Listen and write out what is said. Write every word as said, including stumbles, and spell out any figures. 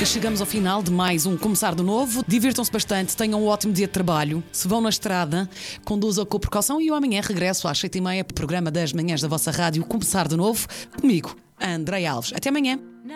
E chegamos ao final de mais um Começar de Novo. Divirtam-se bastante, tenham um ótimo dia de trabalho. Se vão na estrada, conduzam com precaução. E eu amanhã regresso às sete e meia para o programa das manhãs da vossa rádio Começar de Novo, comigo, a Andreia Alves. Até amanhã.